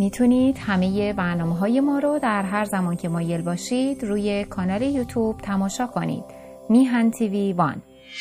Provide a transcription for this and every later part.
میتونید همه برنامه‌های ما رو در هر زمان که مایل باشید روی کانال یوتیوب تماشا کنید. میهن تیوی 1.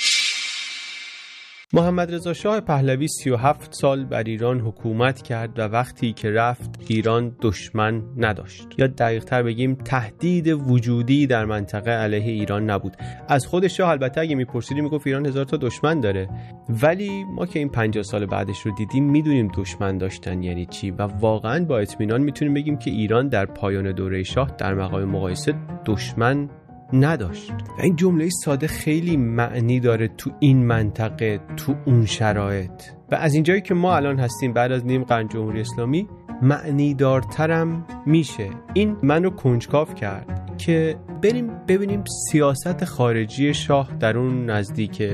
محمد رضا شاه پهلوی 37 سال بر ایران حکومت کرد و وقتی که رفت ایران دشمن نداشت، یا دقیق‌تر بگیم تهدید وجودی در منطقه علیه ایران نبود. از خود شاه البته اگه میپرسیدیم میگفت ایران 1000 تا دشمن داره، ولی ما که این 50 سال بعدش رو دیدیم میدونیم دشمن داشتن یعنی چی و واقعا با اطمینان میتونیم بگیم که ایران در پایان دوره شاه در مقام مقایسه دشمن نداشت. و این جمله ساده خیلی معنی داره تو این منطقه، تو اون شرایط، و از اینجایی که ما الان هستیم بعد از نیم قرن جمهوری اسلامی معنی دارترم میشه. این منو کنجکاو کرد که بریم ببینیم سیاست خارجی شاه در اون نزدیک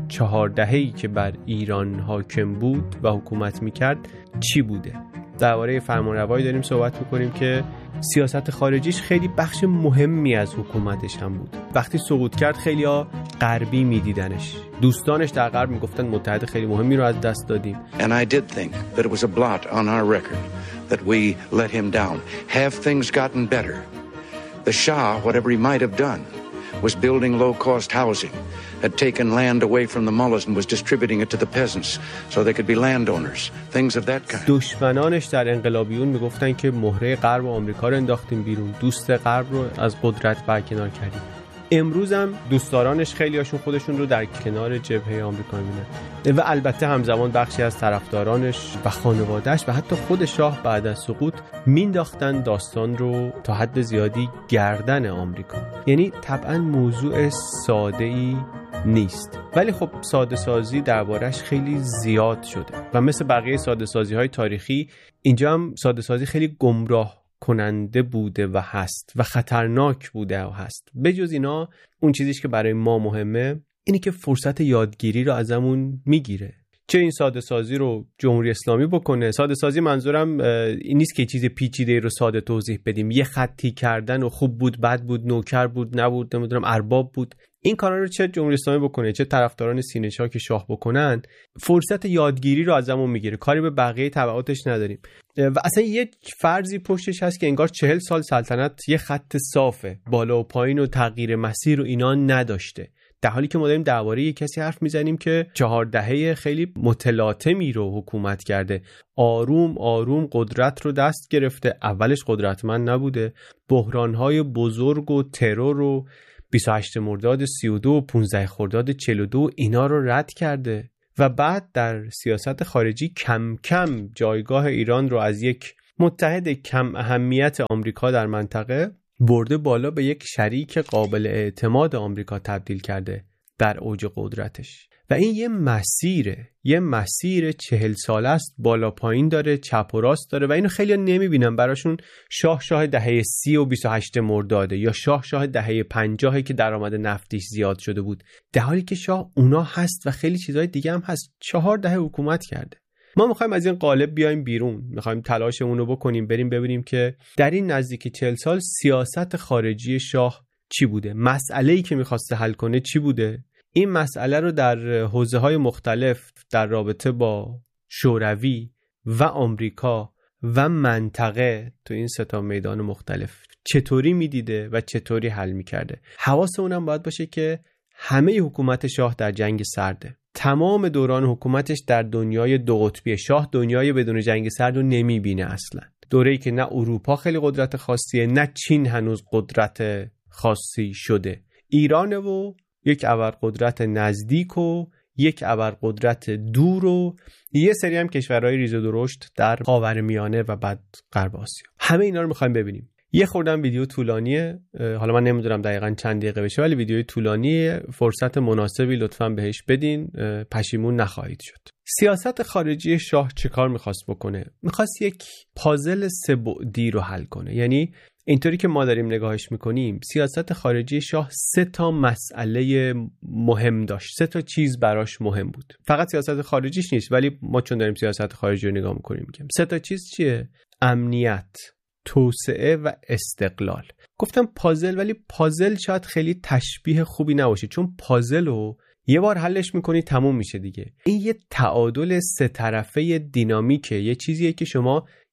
4 دهه‌ای که بر ایران حاکم بود و حکومت میکرد چی بوده. درباره فرمانروایی داریم صحبت میکنیم که سیاست خارجیش خیلی بخش مهمی از حکومتش هم بود. وقتی سقوط کرد خیلی‌ها غربی میدیدنش، دوستانش در غرب میگفتن متحد خیلی مهمی رو از دست دادیم. And I did think that it was a blot on our record that we let him down. Have things gotten better? The Shah, whatever he might have done, was building low-cost housing, had taken land away from the mullahs and was distributing it to the peasants so they could be landowners, things of that kind. دشمنانش در انقلابیون میگفتن که مهره غرب و آمریکا رو انداختیم بیرون، دوست غرب رو از قدرت برکنار کردیم. امروز هم دوستدارانش خیلی هاشون خودشون رو در کنار جبهه آمریکا میبینن و البته همزمان بخشی از طرفدارانش و خانواده‌اش و حتی خود شاه بعد از سقوط مینداختن داستان رو تا حد زیادی گردن آمریکا. یعنی طبعا موضوع ساده‌ای نیست، ولی خب ساده سازی دربارش خیلی زیاد شده و مثل بقیه ساده سازی های تاریخی اینجا هم ساده سازی خیلی گمراه کننده بوده و هست و خطرناک بوده و هست. بجز اینا اون چیزیش که برای ما مهمه اینی که فرصت یادگیری رو ازمون میگیره. چه این ساده سازی رو جمهوری اسلامی بکنه. ساده سازی منظورم این نیست که چیز پیچیده رو ساده توضیح بدیم، یه خطی کردن و خوب بود بد بود نوکر بود نبود نمیدونم ارباب بود. این کارا رو چه جمهوری اسلامی بکنه چه طرفداران سینه‌چاک که شاه بکنن فرصت یادگیری رو ازمون میگیره، کاری به بقیه تبعاتش نداریم. و اصلا یه فرضی پشتش هست که انگار 40 سال سلطنت یه خط صافه، بالا و پایین و تغییر مسیر و اینا نداشته، در حالی که ما داریم درباره یک کسی حرف میزنیم که 4 دهه خیلی متلاطمی رو حکومت کرده، آروم آروم قدرت رو دست گرفته. اولش قدرتمند نبوده، بحران‌های بزرگ و ترور و 28 مرداد 32 و 15 خرداد 42 اینا رو رد کرده و بعد در سیاست خارجی کم کم جایگاه ایران رو از یک متحد کم اهمیت آمریکا در منطقه برده بالا به یک شریک قابل اعتماد آمریکا تبدیل کرده در اوج قدرتش. و این یه مسیر 40 ساله است، بالا پایین داره، چپ و راست داره و اینو خیلی نمیبینن. براشون شاه دهه 30 و 28 مرداده یا شاه دهه 50 که درآمد نفتیش زیاد شده بود، در حالی که شاه اونا هست و خیلی چیزهای دیگه هم هست. 4 دهه حکومت کرده. ما میخوایم از این قالب بیایم بیرون، میخوایم تلاشمون رو بکنیم بریم ببینیم که در این نزدیک 40 سال سیاست خارجی شاه چی بوده، مسئله‌ای که میخواسته حل کنه چی بوده. این مسئله رو در حوزه‌های مختلف در رابطه با شوروی و آمریکا و منطقه تو این 3 میدان مختلف چطوری میدیده و چطوری حل میکرده. حواس اونم باید باشه که همه حکومت شاه در جنگ سرده، تمام دوران حکومتش در دنیای 2 قطبی. شاه دنیای بدون جنگ سرد رو نمیبینه اصلا، دوره‌ای که نه اروپا خیلی قدرت خاصیه نه چین هنوز قدرت خاصی شده، ایرانه و یک ابرقدرت نزدیک و یک ابرقدرت دور و یه سری هم کشورهای ریز و درشت در خاورمیانه و بعد غرب آسیا. همه اینا رو می‌خوایم ببینیم. یه خوردم ویدیو طولانیه، حالا من نمیدونم دقیقاً چند دقیقه بشه، ولی ویدیوی طولانیه، فرصت مناسبی لطفاً بهش بدین، پشیمون نخواهید شد. سیاست خارجی شاه چه کار می‌خواست بکنه؟ می‌خواست یک پازل 3 بعدی رو حل کنه. یعنی اینطوری که ما داریم نگاهش میکنیم سیاست خارجی شاه 3 مسئله مهم داشت، 3 چیز براش مهم بود. فقط سیاست خارجیش نیست، ولی ما چون داریم سیاست خارجی رو نگاه میکنیم میگیم 3 چیز چیه؟ امنیت، توسعه و استقلال. گفتم پازل، ولی پازل شاید خیلی تشبیه خوبی نباشه، چون پازل رو یه بار حلش میکنی تموم میشه دیگه. این یه تعادل 3 طرفه دینامیکه، یه چیزیه که شما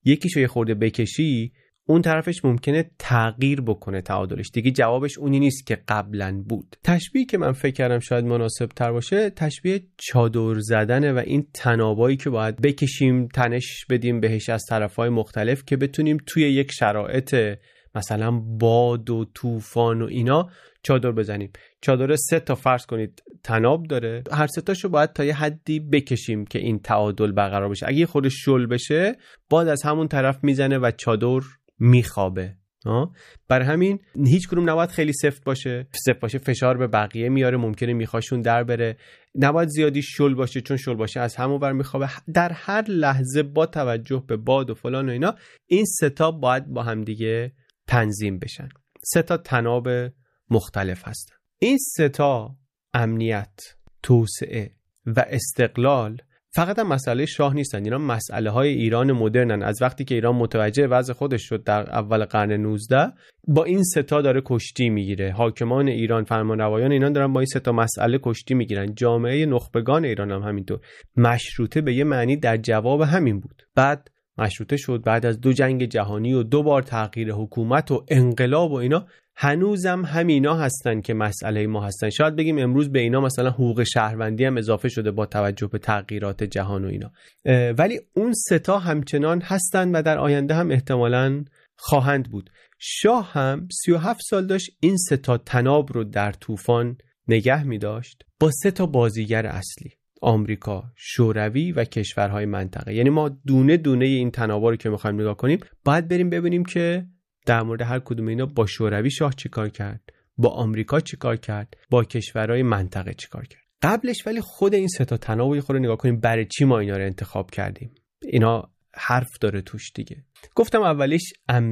یکیشو یه خورده بکشی، اون طرفش ممکنه تغییر بکنه تعادلش، دیگه جوابش اونی نیست که قبلا بود. تشبیهی که من فکر کردم شاید مناسب تر باشه تشبیه چادر زدنه و این تنابایی که باید بکشیم، تنش بدیم بهش از طرفهای مختلف که بتونیم توی یک شرایط مثلا باد و طوفان و اینا چادر بزنیم. چادر 3 تا فرض کنید تناب داره، هر 3 تاشو باید تا یه حدی بکشیم که این تعادل برقرار بشه. اگه خودش شل بشه باد از همون طرف میزنه و چادر میخوابه. برای همین هیچ کدوم نباید خیلی سفت باشه فشار به بقیه میاره، ممکنه میخواشون در بره. نباید زیادی شل باشه، چون شل باشه از همون ور میخوابه. در هر لحظه با توجه به باد و فلان و اینا این 3 تا باید با هم دیگه تنظیم بشن. 3 تا تناب مختلف هستن. این 3 تا امنیت، توسعه و استقلال فقط هم مسئله شاه نیستن، اینا مسئله های ایران مدرنن. از وقتی که ایران متوجه وضع خودش شد در اول قرن 19 با این 3 تا داره کشتی میگیره. حاکمان ایران، فرمانروایان ایران دارن با این 3 تا مسئله کشتی میگیرن. جامعه نخبگان ایران هم همینطور. مشروطه به یه معنی در جواب همین بود. بعد مشروطه شد بعد از 2 جنگ جهانی و 2 بار تغییر حکومت و انقلاب و اینا. هنوزم همینا هستن که مسئله ما هستن. شاید بگیم امروز به اینا مثلا حقوق شهروندی هم اضافه شده با توجه به تغییرات جهان و اینا، ولی اون 3 تا همچنان هستن و در آینده هم احتمالاً خواهند بود. شاه هم 37 سال داشت این 3 تا تناب رو در طوفان نگه می داشت با 3 تا بازیگر اصلی: آمریکا، شوروی و کشورهای منطقه. یعنی ما دونه دونه این تنابا رو که می‌خوایم نگاه کنیم باید بریم ببینیم که در مورد هر کدوم اینا با شوروی شاه چیکار کرد، با آمریکا چیکار کرد، با کشورهای منطقه چیکار کرد. قبلش ولی خود این 3 تا تناب رو خود نگاه کنیم برای چی ما اینا رو انتخاب کردیم. اینا حرف داره توش دیگه. گفتم اولیش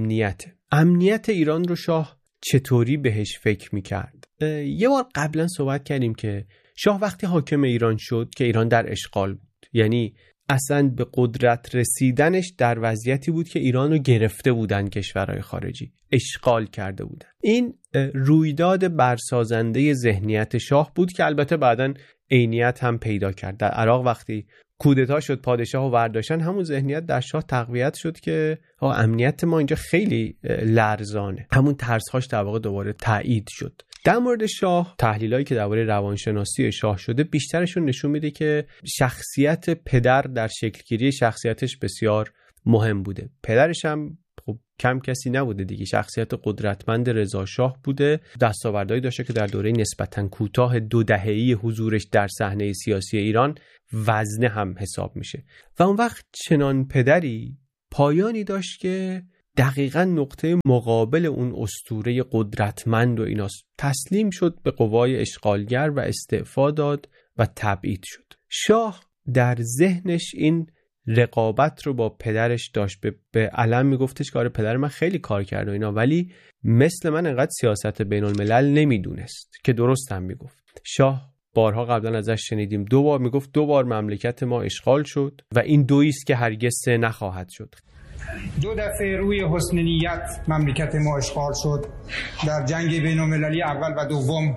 امنیت ایران رو شاه چطوری بهش فکر می‌کرد. یه بار قبلا صحبت کردیم که شاه وقتی حاکم ایران شد که ایران در اشغال بود، یعنی اصلا به قدرت رسیدنش در وضعیتی بود که ایران رو گرفته بودن کشورهای خارجی، اشغال کرده بودن. این رویداد برسازنده ذهنیت شاه بود که البته بعداً عینیت هم پیدا کرد. در عراق وقتی کودتا شد پادشاه رو برداشتن، همون ذهنیت در شاه تقویت شد که امنیت ما اینجا خیلی لرزانه. همون ترس‌هاش در واقع دوباره تایید شد. در مورد شاه تحلیلایی که درباره روانشناسی شاه شده بیشترشون نشون میده که شخصیت پدر در شکلگیری شخصیتش بسیار مهم بوده. پدرش هم خب کم کسی نبوده دیگه، شخصیت قدرتمند رضا شاه بوده، دستاوردهایی داشته که در دوره نسبتاً کوتاه 2 دهه‌ای حضورش در صحنه سیاسی ایران وزنه هم حساب میشه. و اون وقت چنان پدری پایانی داشت که دقیقاً نقطه مقابل اون اسطوره قدرتمند و ایناست. تسلیم شد به قوای اشغالگر و استعفا داد و تبعید شد. شاه در ذهنش این رقابت رو با پدرش داشت. به علم میگفتش که آره پدر من خیلی کار کرد و اینا، ولی مثل من انقدر سیاست بین الملل نمیدونست، که درست هم میگفت. شاه بارها قبلا ازش شنیدیم 2 بار میگفت 2 بار مملکت ما اشغال شد و این 2 است که هرگز 3 نخواهد شد. 2 دفعه روی حسن نیت مملکت ما اشغال شد، در جنگ بین المللی اول و دوم،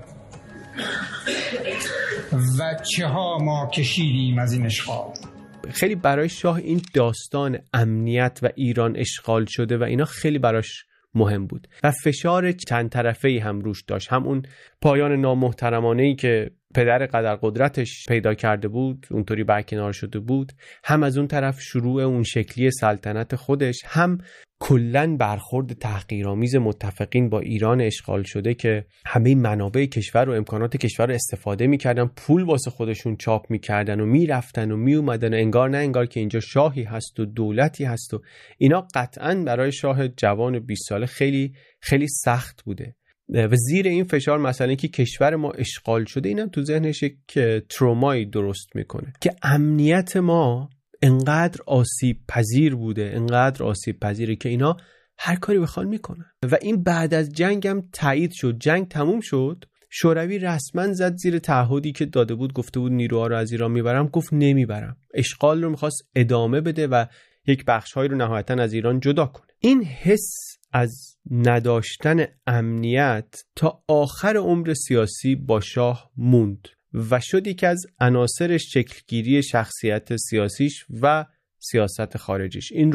و چه ها ما کشیدیم از این اشغال. خیلی برای شاه این داستان امنیت و ایران اشغال شده و اینا خیلی براش مهم بود و فشار چند طرفه‌ای هم روش داشت. هم اون پایان نامحترمانه‌ای که پدر قدر قدرتش پیدا کرده بود اونطوری برکنار شده بود، هم از اون طرف شروع اون شکلی سلطنت خودش، هم کلن برخورد تحقیرآمیز متفقین با ایران اشغال شده که همه منابع کشور و امکانات کشور رو استفاده می‌کردن، پول واسه خودشون چاپ می‌کردن و می‌رفتن و میومدن و انگار نه انگار که اینجا شاهی هست و دولتی هست و اینا. قطعاً برای شاه جوان 20 ساله خیلی خیلی سخت بوده و زیر این فشار مثلا اینکه کشور ما اشغال شده، اینم تو ذهنش یک ترومایی درست میکنه که امنیت ما انقدر آسیب پذیر بوده، انقدر آسیب پذیره که اینا هر کاری بخوان میکنن. و این بعد از جنگ هم تایید شد. جنگ تموم شد، شوروی رسما زد زیر تعهدی که داده بود، گفته بود نیروها رو از ایران میبرم، گفت نمیبرم. اشغال رو میخواست ادامه بده و یک بخش‌هایی رو نهایتاً از ایران جدا کنه. این حس از نداشتن امنیت تا آخر عمر سیاسی با شاه موند و شد یکی از عناصر شکلگیری شخصیت سیاسیش و سیاست خارجیش. این رو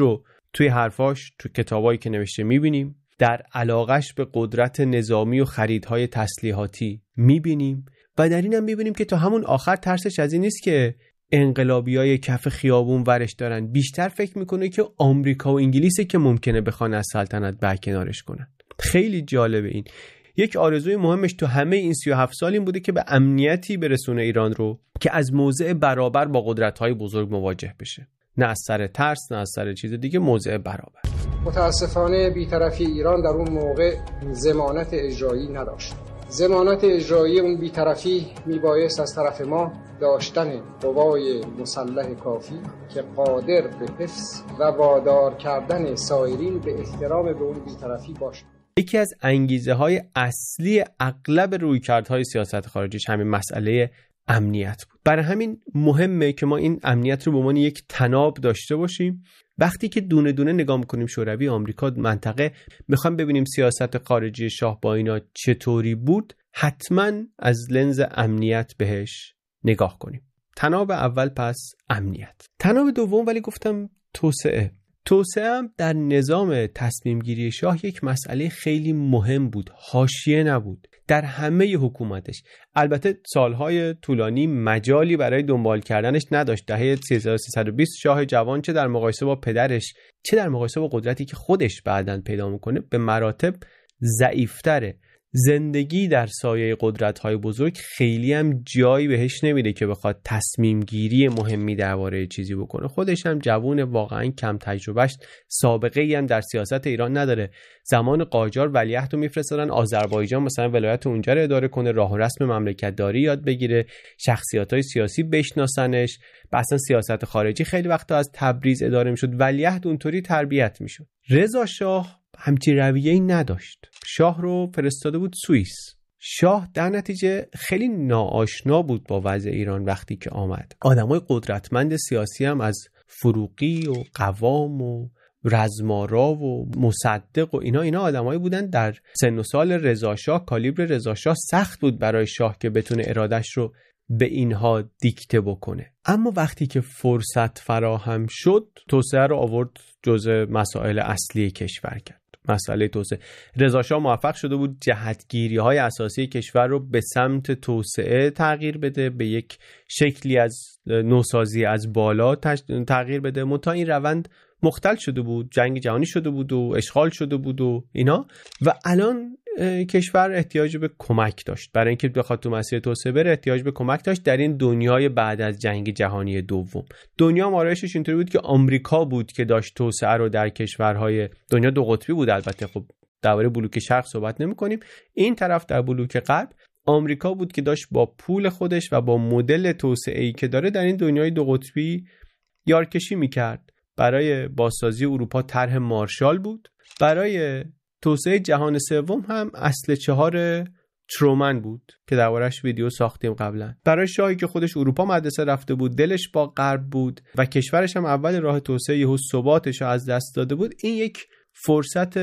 توی حرفاش، تو کتابایی که نوشته میبینیم، در علاقش به قدرت نظامی و خریدهای تسلیحاتی میبینیم و در این هم میبینیم که تا همون آخر ترسش از این نیست که انقلابیای کف خیابون ورش دارن، بیشتر فکر میکنه که آمریکا و انگلیسه که ممکنه بخوان از سلطنت برکنارش کنن. خیلی جالبه این. یک آرزوی مهمش تو همه این 37 سال این بوده که به امنیتی برسونه ایران رو که از موضع برابر با قدرت‌های بزرگ مواجه بشه، نه از سر ترس، نه از سر چیز دیگه، موضع برابر. متاسفانه بی‌طرفی ایران در اون موقع ضمانت اجرایی نداشت. ضمانت اجرایی اون بی‌طرفی میبایست از طرف ما داشتن قوای مسلح کافی که قادر به حفظ و وادار کردن سایرین به احترام به اون بی‌طرفی باشد. یکی از انگیزه‌های اصلی اغلب رویکردهای سیاست خارجیش همین مسئله امنیت بود. برای همین مهمه که ما این امنیت رو به عنوان یک تناب داشته باشیم. وقتی که دونه دونه نگاه می‌کنیم شوروی، آمریکا، منطقه، می‌خوایم ببینیم سیاست خارجی شاه با اینا چطوری بود، حتما از لنز امنیت بهش نگاه کنیم. تناب اول پس امنیت. تناب دوم ولی گفتم توسعه هم در نظام تصمیم گیری شاه یک مسئله خیلی مهم بود، حاشیه نبود در همه حکومتش. البته سالهای طولانی مجالی برای دنبال کردنش نداشت. دهه 1320 شاه جوان چه در مقایسه با پدرش، چه در مقایسه با قدرتی که خودش بعداً پیدا میکنه به مراتب ضعیفتره. زندگی در سایه قدرت‌های بزرگ خیلی هم جایی بهش نمیده که بخواد تصمیم گیری مهمی درباره چیزی بکنه. خودش هم جوون واقعا کم تجربهش، سابقه ای هم در سیاست ایران نداره. زمان قاجار ولیعهد رو میفرستادن آذربایجان مثلا ولایت اونجا رو اداره کنه، راه و رسم مملکت داری یاد بگیره، شخصیت‌های سیاسی بشناسنش. اصلا سیاست خارجی خیلی وقتا از تبریز اداره میشد، ولیعهد اونطوری تربیت میشد. رضا شاه همچین رویه‌ای نداشت. شاه رو فرستاده بود سوئیس. شاه در نتیجه خیلی ناآشنا بود با وضع ایران وقتی که آمد. آدمای قدرتمند سیاسی هم از فروغی و قوام و رزمارا و مصدق و اینا آدمایی بودن در سن و سال رضا شاه. کالیبر رضا شاه سخت بود برای شاه که بتونه ارادش رو به اینها دیکته بکنه. اما وقتی که فرصت فراهم شد، توسعه رو آورد جزء مسائل اصلی کشور کرد. مسئله توسعه. رضا شاه موفق شده بود جهتگیری‌های اساسی کشور رو به سمت توسعه تغییر بده، به یک شکلی از نوسازی از بالا تغییر بده. منتها این روند مختل شده بود، جنگ جهانی شده بود و اشغال شده بود و اینا، و الان کشور احتیاج به کمک داشت. برای اینکه بخواد تو مسیر توسعه بره احتیاج به کمک داشت در این دنیای بعد از جنگ جهانی دوم. دنیا آرایشش اینطوری بود که آمریکا بود که داشت توسعه رو در کشورهای دنیا دو قطبی بود. البته خب درباره بلوک شرق صحبت نمی‌کنیم. این طرف در بلوک غرب آمریکا بود که داشت با پول خودش و با مدل توسعه‌ای که داره در این دنیای دو قطبی یارکشی می‌کرد. برای بازسازی اروپا طرح مارشال بود. برای توسعه جهان سوم هم اصل 4 ترومن بود که دربارش ویدیو ساختیم قبلا. برای شاهی که خودش اروپا مدرسه رفته بود، دلش با غرب بود و کشورش هم اول راه توسعه یهو ثباتش رو از دست داده بود، این یک فرصت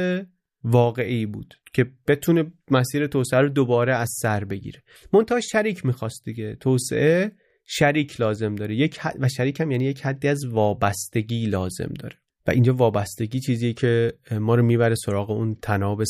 واقعی بود که بتونه مسیر توسعه رو دوباره از سر بگیره. منتها شریک می‌خواست دیگه. توسعه شریک لازم داره، و شریک هم یعنی یک حدی از وابستگی لازم داره. و اینجا وابستگی چیزی که ما رو میبره سراغ اون تناب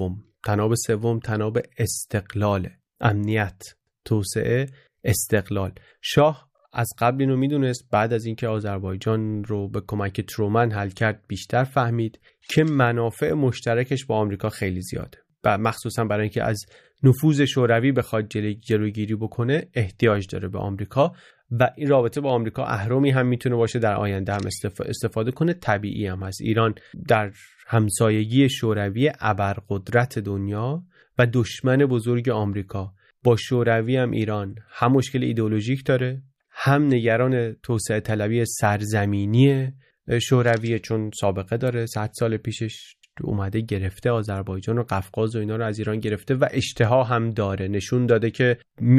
سوم، تناب استقلال. امنیت، توسعه، استقلال. شاه از قبل اینو میدونست، بعد از اینکه آذربایجان رو به کمک ترومن حل کرد بیشتر فهمید که منافع مشترکش با آمریکا خیلی زیاده و مخصوصا برای اینکه از نفوذ شوروی بخواد جلوگیری بکنه احتیاج داره به آمریکا و این رابطه با آمریکا اهرمی هم میتونه باشه در آینده هم استفاده کنه. طبیعی هم هست. ایران در همسایگی شوروی ابرقدرت دنیا و دشمن بزرگ آمریکا. با شوروی هم ایران هم مشکل ایدئولوژیک داره، هم نگران توسعه طلبی سرزمینی شوروی چون سابقه داره. 100 سال پیشش اومده گرفته آذربایجان و قفقاز و اینا رو از ایران گرفته و اشتها هم داره، نشون داده که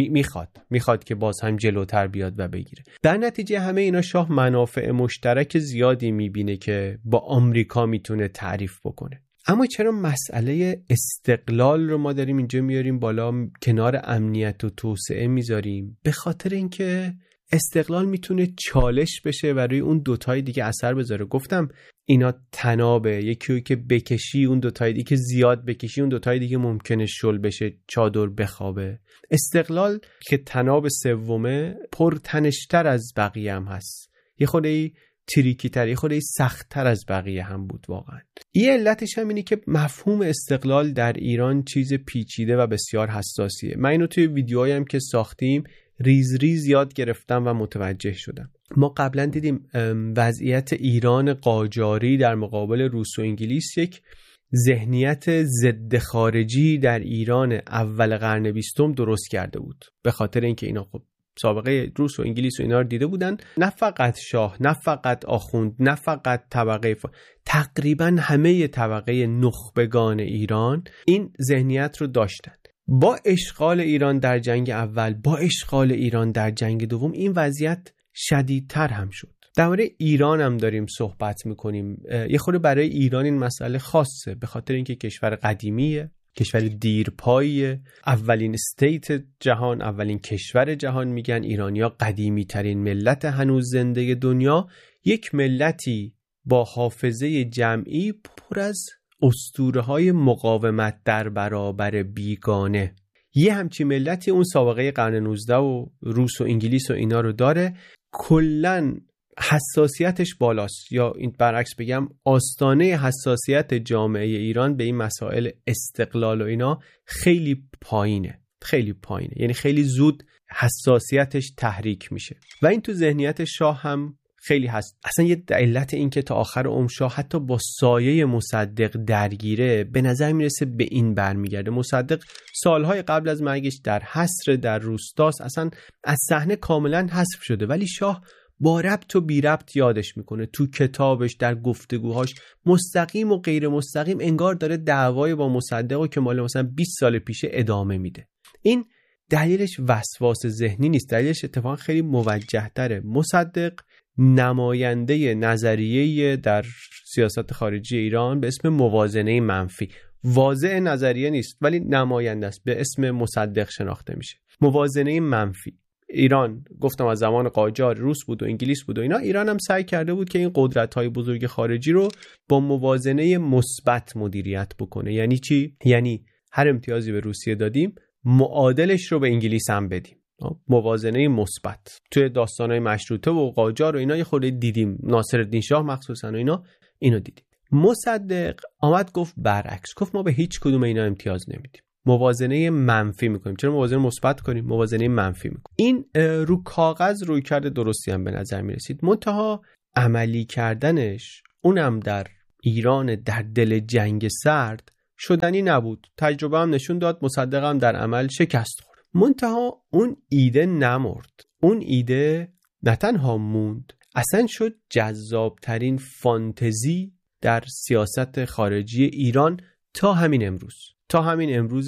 میخواد که باز هم جلوتر بیاد و بگیره. در نتیجه همه اینا شاه منافع مشترک زیادی میبینه که با آمریکا میتونه تعریف بکنه. اما چرا مسئله استقلال رو ما داریم اینجا میاریم بالا، کنار امنیت و توسعه میذاریم؟ به خاطر اینکه استقلال میتونه چالش بشه و روی اون دوتای دیگه اثر بذاره. گفتم اینا تنابه، یکی که بکشی اون دوتای دیگه، که زیاد بکشی اون دوتای دیگه ممکنه شل بشه، چادر بخوابه. استقلال که تناب سومه پرتنشتر از بقیه هم هست، یه خودی تریکی تر، یه خودی سخت تر از بقیه هم بود واقعا. یه علتش هم اینه که مفهوم استقلال در ایران چیز پیچیده و بسیار حساسیه. من اینو توی ویدیوهایم که ساختیم ریز ریز یاد گرفتم و متوجه شدم. ما قبلا دیدیم وضعیت ایران قاجاری در مقابل روس و انگلیس یک ذهنیت ضد خارجی در ایران اول قرن 20 درست کرده بود، به خاطر اینکه اینا خب سابقه روس و انگلیس و اینا رو دیده بودن. نه فقط شاه، نه فقط آخوند، نه فقط طبقه تقریبا همه طبقه نخبگان ایران این ذهنیت رو داشتن. با اشغال ایران در جنگ اول، با اشغال ایران در جنگ دوم، این وضعیت شدیدتر هم شد. درباره ایران هم داریم صحبت میکنیم. یه خورده برای ایران این مسئله خاصه، به خاطر اینکه کشور قدیمیه، کشور دیرپاییه، اولین استیت جهان، اولین کشور جهان میگن. ایرانیا قدیمی ترین ملت هنوز زنده دنیا، یک ملتی با حافظه جمعی پر از اسطوره‌های مقاومت در برابر بیگانه. یه همچین ملتی اون سابقه قرن 19 و روس و انگلیس و اینا رو داره. کلن حساسیتش بالاست، یا این برعکس بگم آستانه حساسیت جامعه ایران به این مسائل استقلال و اینا خیلی پایینه، خیلی پایینه، یعنی خیلی زود حساسیتش تحریک میشه و این تو ذهنیت شاه هم خیلی هست. اصلا یه علت این که تا آخر عمر شاه حتی با سایه مصدق درگیره به نظر میرسه به این برمیگرده. مصدق سالهای قبل از مرگش در حصر در روستاست، اصلا از صحنه کاملا حذف شده، ولی شاه با ربط و بی ربط یادش میکنه. تو کتابش، در گفتگوهاش، مستقیم و غیر مستقیم انگار داره دعوای با مصدق که مال مثلا 20 سال پیشه ادامه میده. این دلیلش وسواس ذهنی نیست، دلیلش اتفاقا خیلی موجه تره. مصدق نماینده نظریه در سیاست خارجی ایران به اسم موازنه منفی، واضح نظریه نیست ولی نماینده است، به اسم مصدق شناخته میشه. موازنه منفی ایران، گفتم از زمان قاجار روس بود و انگلیس بود و اینا، ایران هم سعی کرده بود که این قدرت‌های بزرگ خارجی رو با موازنه مثبت مدیریت بکنه. یعنی چی؟ یعنی هر امتیازی به روسیه دادیم معادلش رو به انگلیس هم بدیم. موازنه مثبت توی داستان‌های مشروطه و قاجار و اینا یه خورده دیدیم، ناصرالدین شاه مخصوصا و اینا اینو دیدیم. مصدق آمد گفت برعکس، گفت ما به هیچ کدوم اینا امتیاز نمیدیم، موازنه منفی میکنیم. چرا موازنه مثبت کنیم؟ موازنه منفی میکنیم. این رو کاغذ روی کرده درستی هم به نظر میرسید، منتها عملی کردنش اونم در ایران در دل جنگ سرد شدنی نبود. تجربه هم نشون داد مصدق هم در عمل شکست خورد. منتها اون ایده نمرد، اون ایده نه تنها موند، اصلا شد جذابترین فانتزی در سیاست خارجی ایران تا همین امروز. تا همین امروز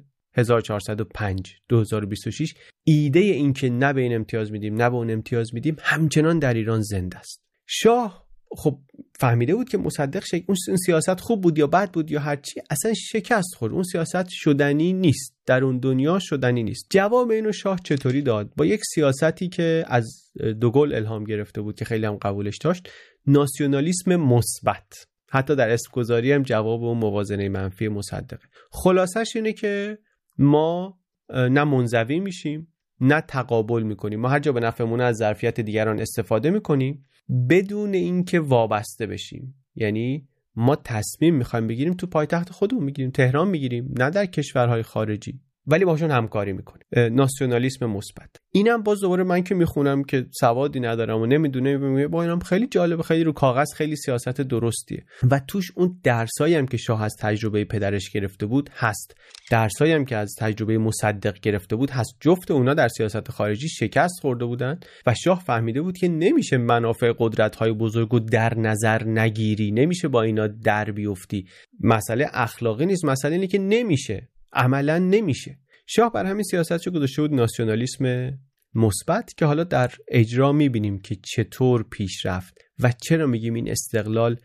1405 2026 ایده این که نه به این امتیاز میدیم نه به اون امتیاز میدیم همچنان در ایران زنده است. شاه خب فهمیده بود که مصدق اون سیاست خوب بود یا بد بود یا هرچی، اصلا شکست خورد. اون سیاست شدنی نیست، در اون دنیا شدنی نیست. جواب اینو شاه چطوری داد؟ با یک سیاستی که از دوگل الهام گرفته بود که خیلی هم قبولش داشت، ناسیونالیسم مثبت. حتی در اسم گذاری هم جواب اون موازنه منفی مصدقه. خلاصش اینه که ما نه منزوی میشیم نه تقابل میکنیم، ما هر جا به نفعمون از ظرفیت دیگران استفاده میکنیم بدون اینکه وابسته بشیم. یعنی ما تصمیم میخوایم بگیریم تو پایتخت خودمون میگیریم، تهران میگیریم، نه در کشورهای خارجی، ولی باشون همکاری میکنیم. ناسیونالیسم مثبت. اینم باز دوباره من که میخونم که سوادی ندارم و نمیدونم، با اینم خیلی جالبه، خیلی رو کاغذ خیلی سیاست درستیه و توش اون درسایی هم که شاه از تجربه پدرش گرفته بود هست، درسایی هم که از تجربه مصدق گرفته بود هست. جفت اونا در سیاست خارجی شکست خورده بودن و شاه فهمیده بود که نمیشه منافع قدرت‌های بزرگو در نظر نگیری، نمیشه با اینا در بیفتی. مسئله اخلاقی نیست، مسئله اینه که نمیشه، عملا نمیشه. شاه بر همین سیاستشو گذاشته بود ناسیونالیسم مثبت که حالا در اجرا میبینیم که چطور پیش رفت و چرا میگیم این استقلال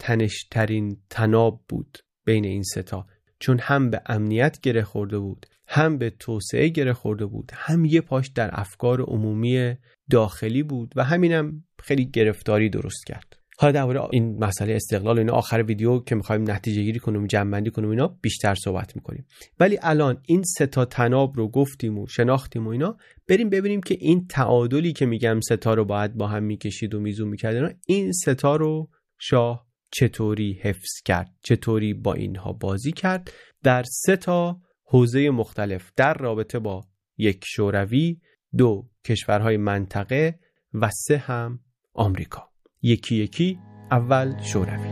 پرتنشترین تناب بود بین این ستا، چون هم به امنیت گره خورده بود، هم به توسعه گره خورده بود، هم یه پاش در افکار عمومی داخلی بود و همینم خیلی گرفتاری درست کرد. حالا درباره این مسئله استقلال اینا آخر ویدیو که می‌خوایم نتیجه گیری کنیم، جمع‌بندی کنیم اینا بیشتر صحبت می‌کنیم. ولی الان این سه تا تناب رو گفتیم و شناختیم و اینا، بریم ببینیم که این تعادلی که میگم سه تا رو باید با هم می‌کشید و میزون می‌کرد، این سه تا رو شاه چطوری حفظ کرد، چطوری با اینها بازی کرد در سه تا حوزه مختلف در رابطه با یک شوروی، 2 کشورهای منطقه و 3 هم آمریکا. یکی یکی. اول شوروی.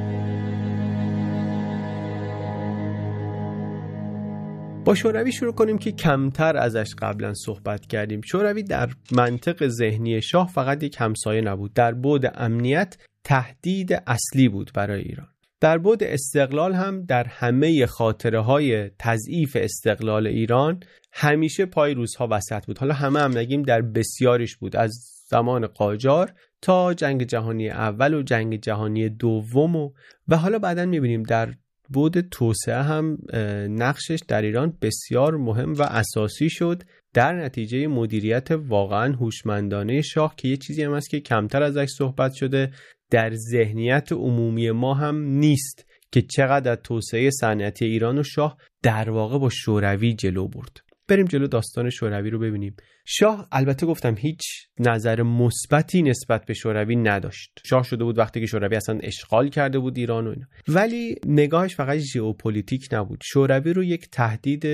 با شوروی شروع کنیم که کمتر ازش قبلا صحبت کردیم. شوروی در منطق ذهنی شاه فقط یک همسایه نبود، در بعد امنیت تهدید اصلی بود برای ایران. در بعد استقلال هم در همه خاطره‌های تضعیف استقلال ایران همیشه پای روس‌ها وسط بود. حالا همه هم نگیم در بسیاریش بود، از زمان قاجار تا جنگ جهانی اول و جنگ جهانی دوم و حالا بعداً می‌بینیم در بعد توسعه هم نقشش در ایران بسیار مهم و اساسی شد در نتیجه مدیریت واقعاً هوشمندانه شاه که یه چیزی هم هست که کمتر ازش صحبت شده، در ذهنیت عمومی ما هم نیست که چقدر توسعه صنعتی ایران و شاه در واقع با شوروی جلو برد. بریم جلو داستان شوروی رو ببینیم. شاه البته گفتم هیچ نظر مثبتی نسبت به شوروی نداشت. شاه شده بود وقتی که شوروی اصلا اشغال کرده بود ایران و اینا. ولی نگاهش فقط ژئوپلیتیک نبود. شوروی رو یک تهدید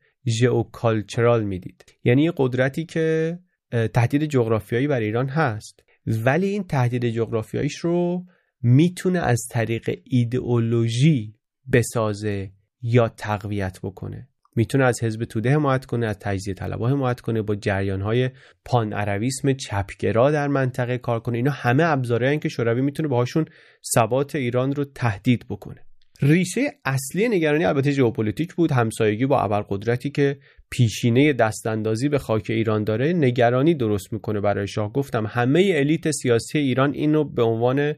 ژئوکالچرال میدید. یعنی یه قدرتی که تهدید جغرافیایی بر ایران هست، ولی این تهدید جغرافیاییش رو میتونه از طریق ایدئولوژی بسازه یا تقویت بکنه. میتونه از حزب توده حمایت کنه، از تجزیه طلبها حمایت کنه، با جریان‌های پان عربیسم چپگرا در منطقه کار کنه. اینا همه ابزارهایی که شوروی میتونه باهاشون ثبات ایران رو تهدید بکنه. ریشه اصلی نگرانی البته ژئوپلیتیک بود، همسایگی با ابرقدرتی که پیشینه دستاندازی به خاک ایران داره نگرانی درست میکنه برای شاه. گفتم همه الیت سیاسی ایران اینو به عنوان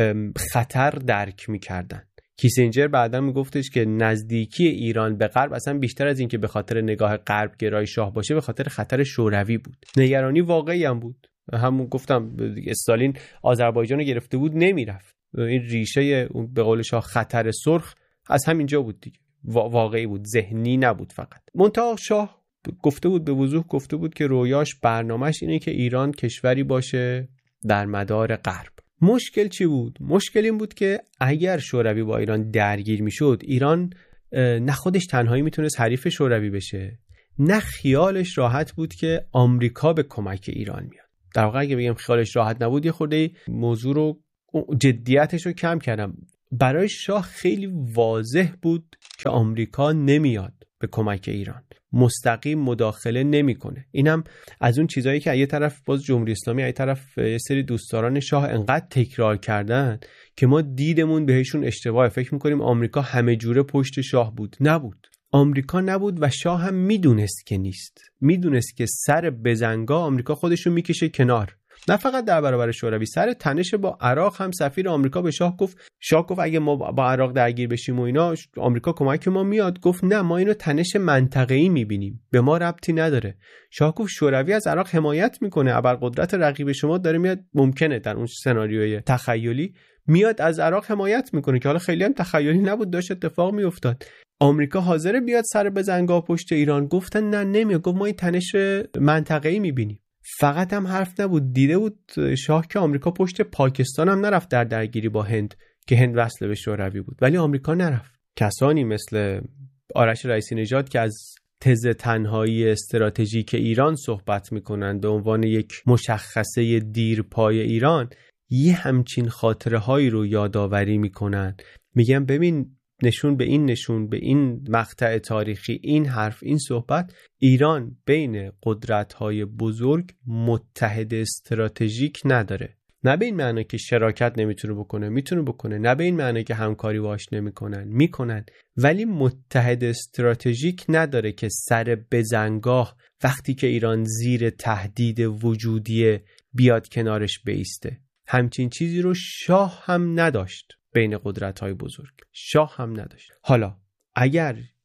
خطر درک میکردن. کیسینجر بعدا میگفتش که نزدیکی ایران به غرب اصلا بیشتر از این که به خاطر نگاه غرب گرای شاه باشه به خاطر خطر شوروی بود. نگرانی واقعی هم بود. همون گفتم استالین آذربایجان رو گرفته بود نمیرفت. این ریشه به قول شاه خطر سرخ از همینجا بود دیگه، واقعی بود، ذهنی نبود فقط. منتها شاه گفته بود، به وضوح گفته بود که رویاش، برنامه‌اش اینه که ایران کشوری باشه در مدار غرب. مشکل چی بود؟ مشکل این بود که اگر شوروی با ایران درگیر میشد، ایران نه خودش تنهایی میتونست حریف شوروی بشه، نه خیالش راحت بود که آمریکا به کمک ایران میاد. در واقع اگه بگم خیالش راحت نبود، یه خورده موضوع رو جدیتش رو کم کردم. برای شاه خیلی واضح بود که آمریکا نمیاد به کمک ایران، مستقیم مداخله نمیکنه. اینم از اون چیزایی که یه طرف باز جمهوری اسلامی، یه طرف یه سری دوستداران شاه انقدر تکرار کردن که ما دیدمون بهشون اشتباه، فکر میکنیم آمریکا همه جوره پشت شاه بود. نبود، آمریکا نبود و شاه هم میدونست که نیست. میدونست که سر بزنگا آمریکا خودشو میکشه کنار. نه فقط در برابر شوروی، سر تنش با عراق هم سفیر آمریکا به شاه گفت اگه ما با عراق درگیر بشیم و اینا آمریکا کمک ما میاد. گفت نه، ما اینو تنش منطقه‌ای میبینیم، به ما ربطی نداره. شاه گفت شوروی از عراق حمایت میکنه، ابرقدرت رقیب شما داره میاد، ممکنه در اون سناریوی تخیلی میاد از عراق حمایت میکنه، که حالا خیلی هم تخیلی نبود، داشت اتفاق میافتاد. آمریکا حاضر بیاد سر بزنگا پشت ایران؟ گفتن نه نمیاد. گفت ما این تنش منطقه‌ای میبینیم. فقط هم حرف نبود، دیده بود شاه که آمریکا پشت پاکستان هم نرفت در درگیری با هند که هند وصل به شوروی بود، ولی آمریکا نرفت. کسانی مثل آرش رئیسی نژاد که از تز تنهایی استراتژیک ایران صحبت میکنن به عنوان یک مشخصه دیرپای ایران، یه همچین خاطره هایی رو یادآوری میکنن. میگن ببین، نشون به این مقطع تاریخی، این حرف، این صحبت، ایران بین قدرت‌های بزرگ متحد استراتژیک نداره. نه به این معنی که شراکت نمیتونه بکنه، میتونه بکنه. نه به این معنی که همکاری باهاش میکنن، ولی متحد استراتژیک نداره که سر بزنگاه وقتی که ایران زیر تهدید وجودی بیاد کنارش بیسته. همچین چیزی رو شاه هم نداشت. بین قدرت‌های بزرگ شاه هم نداشت. حالا اگر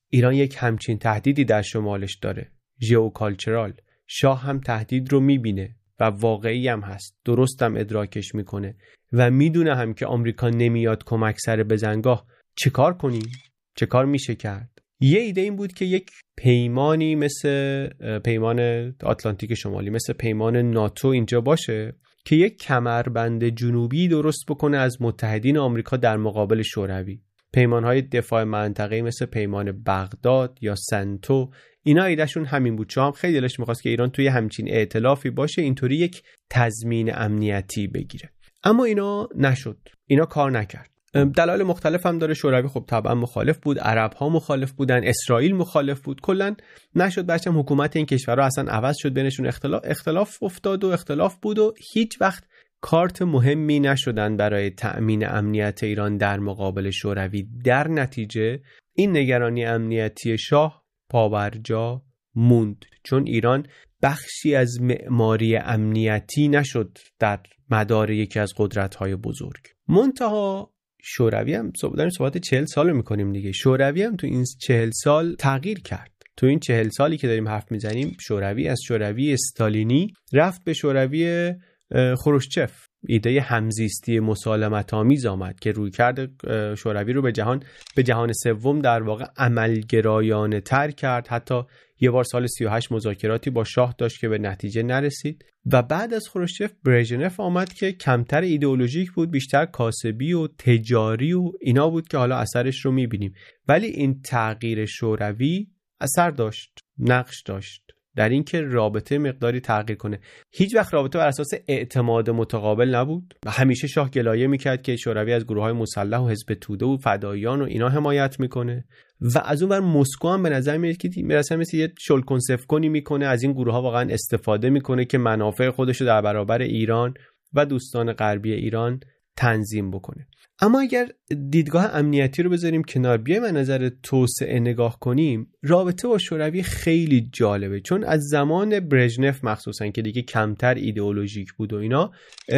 ایران یک همچین تهدیدی در شمالش داره، ژئوکالچرال. شاه هم تهدید رو میبینه و واقعی هم هست، درست هم ادراکش میکنه و میدونه هم که آمریکا نمیاد کمک سر بزنگاه. چه کار کنیم؟ چه کار میشه کرد؟ یه ایده این بود که یک پیمانی مثل پیمان آتلانتیک شمالی، مثل پیمان ناتو اینجا باشه که یک کمربند جنوبی درست بکنه از متحدین آمریکا در مقابل شوروی. پیمانهای دفاع منطقه‌ای مثل پیمان بغداد یا سنتو، اینا ایدهشون همین بود. شاه هم خیلی دلش می‌خواست که ایران توی همچین ائتلافی باشه، اینطوری یک تضمین امنیتی بگیره. اما اینا نشد، اینا کار نکرد. دلایل مختلف هم داره. شوروی خب طبعا مخالف بود، عرب‌ها مخالف بودن، اسرائیل مخالف بود، کلا نشد. بعدش حکومت این کشورها اصلا عوض شد، بینشون اختلاف افتاد و اختلاف بود و هیچ وقت کارت مهمی نشدن برای تأمین امنیت ایران در مقابل شوروی. در نتیجه این نگرانی امنیتی شاه پابرجا موند، چون ایران بخشی از معماری امنیتی نشد در مدار یکی از قدرت‌های بزرگ. منتها شوروی هم صحبت 40 سال می‌کنیم دیگه، شوروی هم تو این 40 سال تغییر کرد. تو این 40 سالی که داریم حرف میزنیم، شوروی از شوروی استالینی رفت به شوروی خروشچف. ایده همزیستی مسالمت‌آمیز آمد که رویکرد شوروی رو به جهان سوم در واقع عملگرایانه تر کرد. حتی یه بار سال 38 مذاکراتی با شاه داشت که به نتیجه نرسید و بعد از خروشچف برژنف آمد که کمتر ایدئولوژیک بود، بیشتر کاسبی و تجاری و اینا بود که حالا اثرش رو می‌بینیم. ولی این تغییر شوروی اثر داشت، نقش داشت در اینکه رابطه مقداری تغییر کنه. هیچ وقت رابطه بر اساس اعتماد متقابل نبود و همیشه شاه گلایه میکرد که شوروی از گروه‌های مسلح و حزب توده و فداییان و اینا حمایت میکنه و از اون ور مسکو هم به نظر میاد که مثل یه شلکنسفکنی میکنه، از این گروه‌ها واقعا استفاده میکنه که منافع خودش رو در برابر ایران و دوستان غربی ایران تنظیم بکنه. اما اگر دیدگاه امنیتی رو بذاریم کنار، بیایم از نظر توسعه نگاه کنیم، رابطه با شوروی خیلی جالبه، چون از زمان برژنف مخصوصا که دیگه کمتر ایدئولوژیک بود و اینا،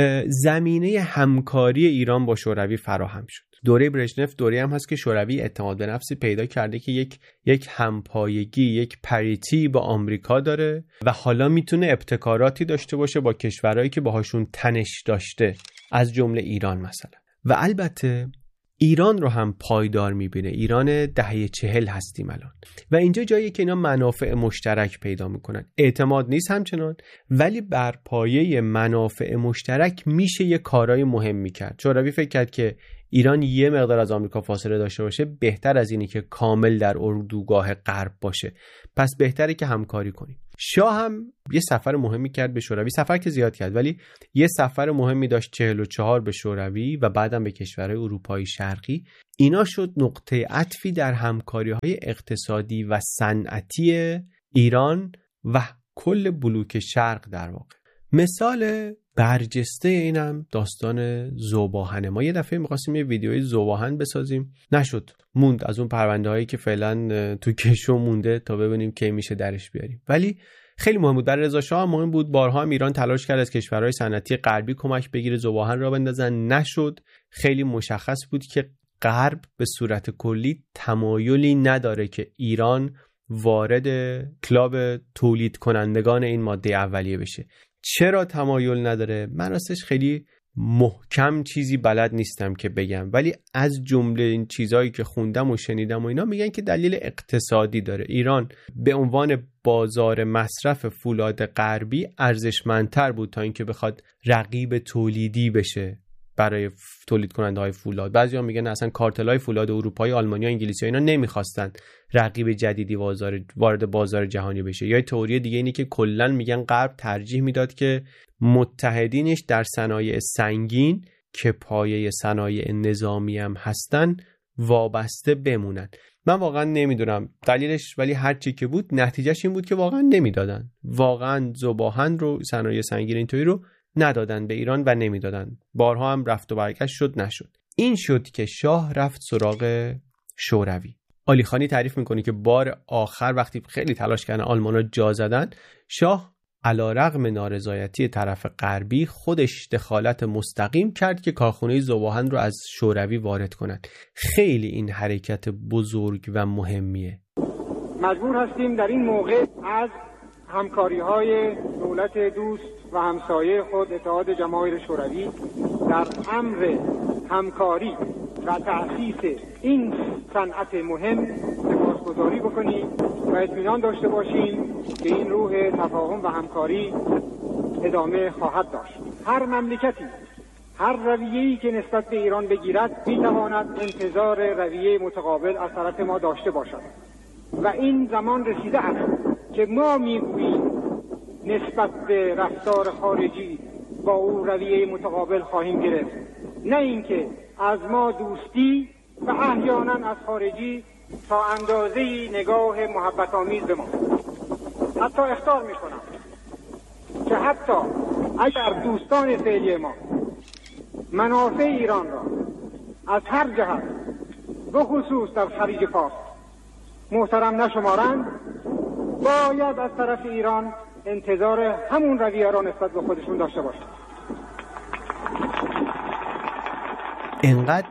زمینه همکاری ایران با شوروی فراهم شد. دوره برژنف دوره هم هست که شوروی اعتماد به نفسی پیدا کرده که یک همپایگی، یک پریتی با آمریکا داره و حالا میتونه ابتکاراتی داشته باشه با کشورهایی که باهاشون تنش داشته، از جمله ایران مثلا. و البته ایران رو هم پایدار میبینه. ایران دهه 40 هستیم الان و اینجا جاییه که اینا منافع مشترک پیدا میکنن. اعتماد نیست همچنان، ولی بر پایه منافع مشترک میشه یه کارهای مهمی کرد. شوروی فکر کرد که ایران یه مقدار از آمریکا فاصله داشته باشه بهتر از اینی که کامل در اردوگاه غرب باشه، پس بهتره که همکاری کنیم. شاه هم یه سفر مهمی کرد به شوروی، سفر که زیاد کرد ولی یه سفر مهمی داشت 44 به شوروی و بعدم به کشورهای اروپای شرقی. اینا شد نقطه عطفی در همکاری‌های اقتصادی و صنعتی ایران و کل بلوک شرق در واقع. مثال برجسته اینم داستان ذوب‌آهن. ما یه دفعه می‌خواستیم یه ویدیوی ذوب‌آهن بسازیم، نشد، موند از اون پرونده‌هایی که فعلا تو کشو مونده تا ببینیم کی میشه درش بیاریم. ولی خیلی مهم بود. برای رضا شاه مهم بود. بارها هم ایران تلاش کرد از کشورهای صنعتی غربی کمک بگیره ذوب‌آهن را بندازن، نشد. خیلی مشخص بود که غرب به صورت کلی تمایلی نداره که ایران وارد کلاب تولید کنندگان این ماده اولیه بشه. چرا تمایل نداره؟ من راستش خیلی محکم چیزی بلد نیستم که بگم، ولی از جمله این چیزایی که خوندم و شنیدم و اینا میگن که دلیل اقتصادی داره. ایران به عنوان بازار مصرف فولاد غربی ارزشمندتر بود تا اینکه بخواد رقیب تولیدی بشه برای تولید کننده های فولاد. بعضیا میگن اصلا کارتلای فولاد اروپایی، آلمانی و انگلیسی اینا نمیخواستن رقیب جدیدی وارد بازار جهانی بشه. یا تئوری دیگه اینه که کلا میگن غرب ترجیح میداد که متحدینش در صنایع سنگین که پایه صنایع نظامی هم هستن وابسته بمونن. من واقعا نمیدونم دلیلش، ولی هر چی که بود نتیجهش این بود که واقعا نمیدادن. واقعا ذوب‌آهن رو، صنایع سنگین اینطوری رو ندادن به ایران و نمیدادن. بارها هم رفت و برگشت شد، نشد. این شد که شاه رفت سراغ شوروی. علی خانی تعریف میکنه که بار آخر وقتی خیلی تلاش کردن آلمانا جا زدن، شاه علیرغم نارضایتی طرف غربی خودش دخالت مستقیم کرد که کارخونه ذوب‌آهن رو از شوروی وارد کنن. خیلی این حرکت بزرگ و مهمیه. مجبور هستیم در این موقع از همکاری‌های دولت دوست و همسایه خود اتحاد جماهیر شوروی در امر همکاری و تأسیس این صنعت مهم سپاسگزاری بکنیم و اطمینان داشته باشیم که این روح تفاهم و همکاری ادامه خواهد داشت. هر مملکتی هر رویه‌ای که نسبت به ایران بگیرد می‌تواند انتظار رویه متقابل از طرف ما داشته باشد و این زمان رسیده است که ما می‌گوییم نسبت به رفتار خارجی با او رویه متقابل خواهیم گرفت، نه اینکه از ما دوستی و احیانا از خارجی تا اندازه‌ای نگاه محبت آمیز به ما. حتی اخطار می‌کنم که حتی اگر دوستان فعلی ما منافع ایران را از هر جهت به خصوص در خلیج فارس محترم نشمارند، باید از طرف ایران انتظار همون رویه را نسبت به خودشون داشته باشند. انقدر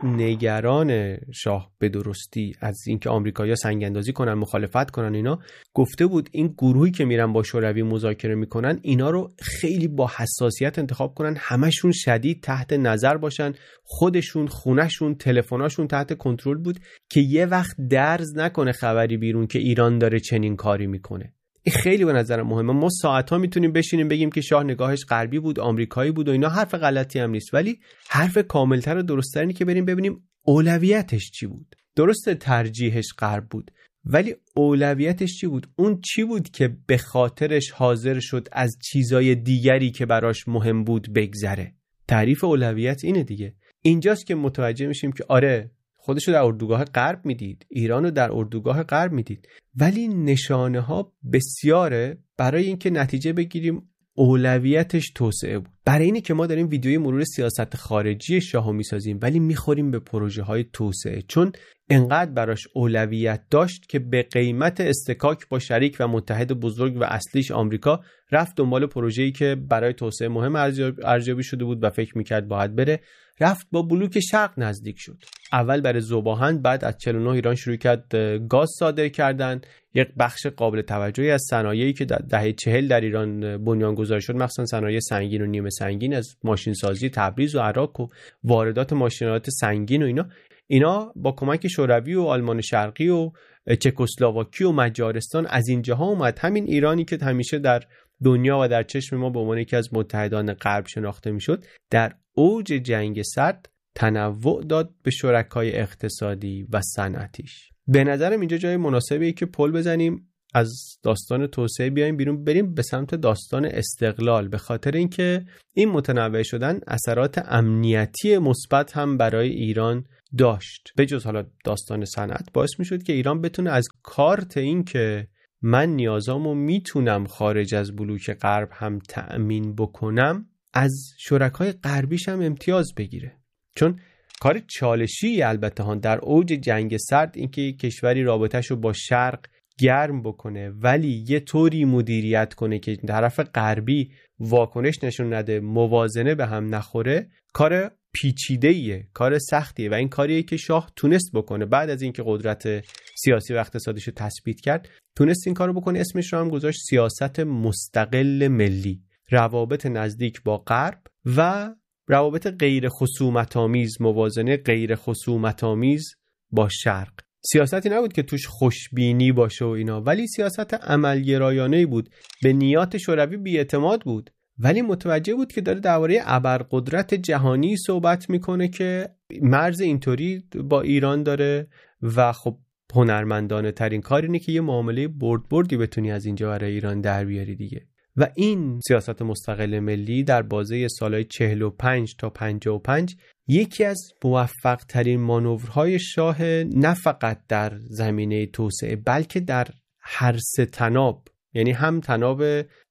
نگران شاه به درستی از اینکه آمریکایی‌ها سنگ اندازی کنن، مخالفت کنن، اینا گفته بود این گروهی که میرن با شوروی مذاکره میکنن اینا رو خیلی با حساسیت انتخاب کنن، همشون شدید تحت نظر باشن، خودشون، خونهشون، تلفناشون تحت کنترل بود که یه وقت درز نکنه خبری بیرون که ایران داره چنین کاری میکنه. این خیلی به نظر مهمه. ما ساعت‌ها میتونیم بشینیم بگیم که شاه نگاهش غربی بود، آمریکایی بود و اینا، حرف غلطی هم نیست، ولی حرف کاملتر و درست‌تر اینه که بریم ببینیم اولویتش چی بود. درسته ترجیحش غرب بود، ولی اولویتش چی بود؟ اون چی بود که به خاطرش حاضر شد از چیزای دیگری که براش مهم بود بگذره؟ تعریف اولویت اینه دیگه. اینجاست که متوجه میشیم که آره، خودشو در اردوگاه غرب میدید، ایرانو در اردوگاه غرب میدید، ولی نشانه ها بسیاره برای اینکه نتیجه بگیریم اولویتش توسعه بود. برای اینه که ما داریم ویدیوی مرور سیاست خارجی شاهو میسازیم ولی میخوریم به پروژه های توسعه، چون انقدر براش اولویت داشت که به قیمت استکاک با شریک و متحد بزرگ و اصلیش آمریکا رفت دنبال پروژه‌ای که برای توسعه مهم ارزیابی شده بود و فکر میکرد باید بره، رفت با بلوک شرق نزدیک شد. اول برای ذوب‌آهن، بعد از 49 ایران شروع کرد گاز صادر کردن. یک بخش قابل توجهی از صنایعی که در دهه 40 در ایران بنیانگذاری شد، مخصوصا صنایع سنگین و نیمه سنگین، از ماشین سازی تبریز و عراق و واردات ماشینالات سنگین و اینا با کمک شوروی و آلمان شرقی و چکسلواکی و مجارستان از اینجاها اومد. همین ایرانی که همیشه در دنیا و در چشم ما به عنوان یکی از متحدان غرب شناخته میشد، در اوج جنگ سرد تنوع داد به شرکای اقتصادی و صنعتیش. به نظرم اینجا جای مناسبیه که پل بزنیم، از داستان توسعه بیایم بیرون، بریم به سمت داستان استقلال، به خاطر اینکه این متنوع شدن اثرات امنیتی مثبت هم برای ایران داشت. به جز حالا داستان صنعت، باعث میشد که ایران بتونه از کارت این که من نیازامو میتونم خارج از بلوک غرب هم تأمین بکنم، از شرکای غربیش هم امتیاز بگیره. چون کار چالشی البته ها در اوج جنگ سرد اینکه کشوری رابطه‌شو با شرق گرم بکنه ولی یه طوری مدیریت کنه که طرف غربی واکنش نشون نده، موازنه به هم نخوره، کار پیچیده‌ایه، کار سختیه و این کاریه که شاه تونست بکنه. بعد از اینکه قدرت سیاسی و اقتصادیشو تثبیت کرد، تونست این کارو بکنه. اسمش رو هم گذاشت سیاست مستقل ملی، روابط نزدیک با غرب و روابط غیر خصومت‌آمیز، موازنه غیر خصومت‌آمیز با شرق. سیاستی نبود که توش خوشبینی باشه و اینا، ولی سیاست عملگرایانه‌ای بود. به نیات شوروی بی‌اعتماد بود، ولی متوجه بود که داره درباره ابرقدرت جهانی صحبت میکنه که مرز اینطوری با ایران داره و خب هنرمندانه ترین کار اینه که یه معامله بردی بتونی از اینجا برای ایران در بیاری دیگه. و این سیاست مستقل ملی در بازه سالهای 45 تا 55 یکی از موفق ترین مانورهای شاه، نه فقط در زمینه توسعه بلکه در هر سه تناب، یعنی هم تناب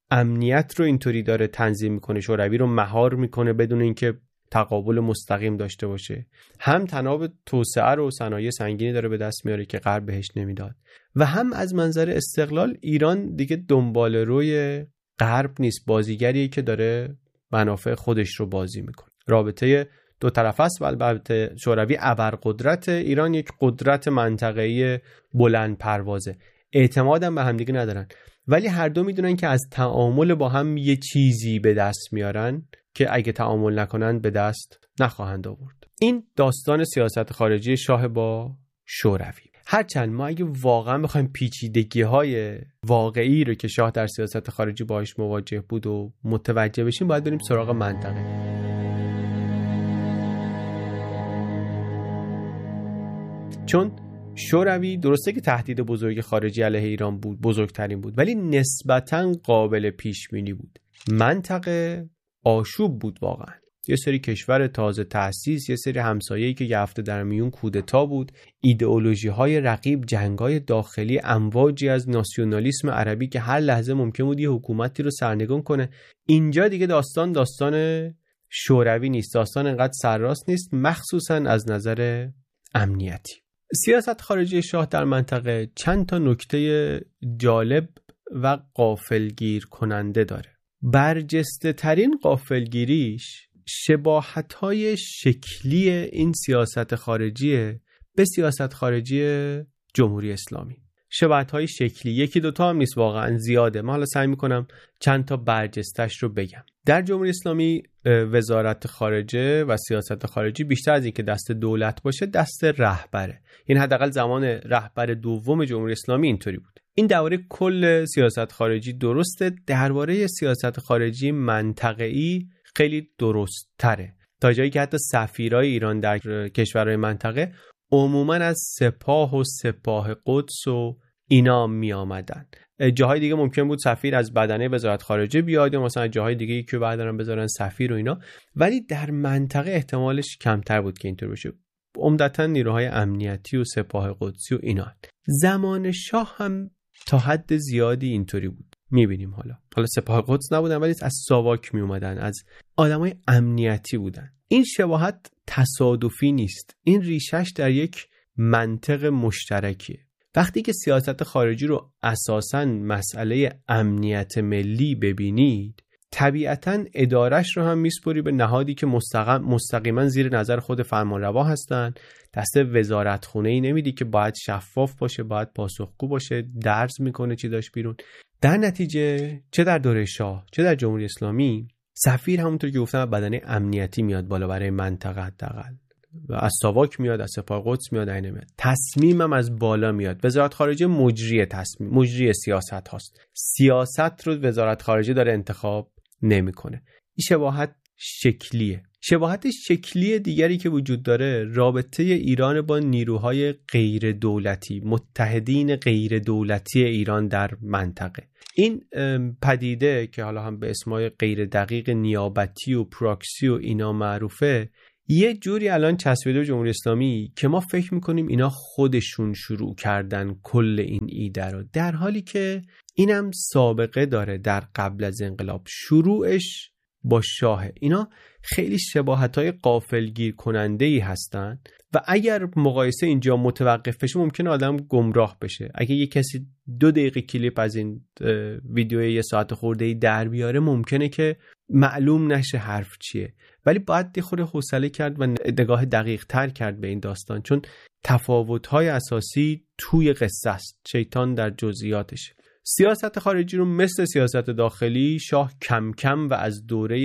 امنیت رو اینطوری داره تنظیم میکنه، شوروی رو مهار میکنه بدون اینکه تقابل مستقیم داشته باشه، هم تناب توسعه رو صنایع سنگینی داره به دست میاره که غرب بهش نمیداد، و هم از منظر استقلال ایران دیگه دنبال روی غرب نیست، بازیگریه که داره منافع خودش رو بازی میکنه. رابطه دو طرفه است و البته شوروی ابرقدرت، ایران یک قدرت منطقه‌ای بلند پروازه. اعتمادم به همدیگه ندارن، ولی هر دو میدونن که از تعامل با هم یه چیزی به دست میارن که اگه تعامل نکنن به دست نخواهند آورد. این داستان سیاست خارجی شاه با شوروی. هرچند ما اگه واقعا بخوایم پیچیدگی‌های واقعی رو که شاه در سیاست خارجی باهاش مواجه بود و متوجه بشیم، باید بریم سراغ منطقه. چون شوروی درسته که تهدید بزرگ خارجی علیه ایران بود، بزرگترین بود، ولی نسبتاً قابل پیش بینی بود. منطقه آشوب بود واقعا. یه سری کشور تازه تأسیس، یه سری همسایه‌ای که یه هفته در میون کودتا بود، ایدئولوژی‌های رقیب، جنگ‌های داخلی، امواجی از ناسیونالیسم عربی که هر لحظه ممکن بود یه حکومتی رو سرنگون کنه. اینجا دیگه داستان شوروی نیست، داستان انقدر سرراست نیست، مخصوصاً از نظر امنیتی. سیاست خارجی شاه در منطقه چند تا نکته جالب و غافلگیر کننده داره. برجسته ترین غافلگیریش شباهت‌های شکلی این سیاست خارجی به سیاست خارجی جمهوری اسلامی. شباهت‌های شکلی، یکی دوتا هم نیست، واقعا زیاده. من حالا سعی می‌کنم چند تا برجستش رو بگم. در جمهوری اسلامی وزارت خارجه و سیاست خارجی بیشتر از این که دست دولت باشه، دست رهبره. این حداقل زمان رهبر دوم جمهوری اسلامی اینطوری بود. این درباره کل سیاست خارجی درسته، درباره سیاست خارجی منطقه‌ای خیلی درست تره، تا جایی که حتی سفیرای ایران در کشورهای منطقه عموماً از سپاه و سپاه قدس و اینا می آمدن. جاهای دیگه ممکن بود سفیر از بدنه وزارت خارجه بیاد، یا مثلا جاهای دیگه که بعدن بذارن سفیر و اینا، ولی در منطقه احتمالش کمتر بود که اینطور بشه. عمدتاً نیروهای امنیتی و سپاه قدسی و اینا. زمان شاه هم تا حد زیادی اینطوری بود. میبینیم حالا سپاه قدس نبودن، ولی از ساواک می اومدن، از آدمای امنیتی بودن. این شباهت تصادفی نیست، این ریشش در یک منطق مشترکیه. وقتی که سیاست خارجی رو اساساً مسئله امنیت ملی ببینید، طبیعتاً ادارش رو هم میسپری به نهادی که مستقیما زیر نظر خود فرمانروا هستن. دست وزارتخونه‌ای نمیدی که باید شفاف باشه، باید پاسخگو باشه، درز میکنه چی داشت بیرون. در نتیجه چه در دوره شاه چه در جمهوری اسلامی، سفیر همونطور که گفتم بدنه امنیتی میاد بالا برای منطقه، حداقل از ساواک میاد، از سپاه قدس میاد، اینه میاد. تصمیمم از بالا میاد. وزارت خارجه مجری سیاست هاست. سیاست رو وزارت خارجه داره انتخاب نمیکنه. این شباهت شکلیه. شباهت شکلی دیگری که وجود داره رابطه ایران با نیروهای غیر دولتی، متحدین غیر دولتی ایران در منطقه. این پدیده که حالا هم به اسمای غیر دقیق نیابتی و پراکسی و اینا معروفه، یه جوری الان چسبیده به جمهوری اسلامی که ما فکر میکنیم اینا خودشون شروع کردن کل این ایده رو، در حالی که اینم سابقه داره. در قبل از انقلاب شروعش با شاه. اینا خیلی شباهت‌های غافلگیر کننده‌ای هستن و اگر مقایسه اینجا متوقف بشه ممکنه آدم گمراه بشه. اگه یه کسی 2 دقیقه کلیپ از این ویدیوی 1 ساعت خورده‌ای در بیاره ممکنه که معلوم نشه حرف چیه، ولی باید یه خورده حوصله کرد و نگاه دقیق تر کرد به این داستان، چون تفاوت‌های اساسی توی قصه است، شیطان در جزئیاتشه. سیاست خارجی رو مثل سیاست داخلی شاه کم کم و از